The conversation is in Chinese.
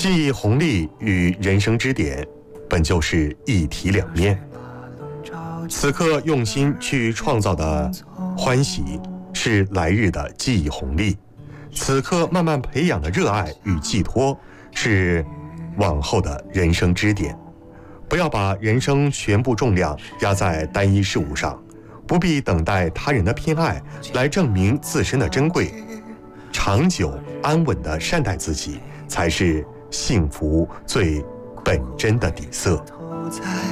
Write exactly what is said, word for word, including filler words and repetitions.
记忆红利与人生支点本就是一体两面。此刻用心去创造的欢喜是来日的记忆红利，此刻慢慢培养的热爱与寄托是往后的人生支点。不要把人生全部重量压在单一事物上，不必等待他人的偏爱来证明自身的珍贵，长久安稳地善待自己才是幸福最本真的底色。